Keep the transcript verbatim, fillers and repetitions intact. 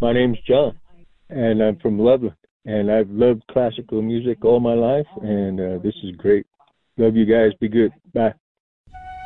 My name's John, and I'm from Loveland. And I've loved classical music all my life, and uh, this is great. Love you guys. Be good. Bye.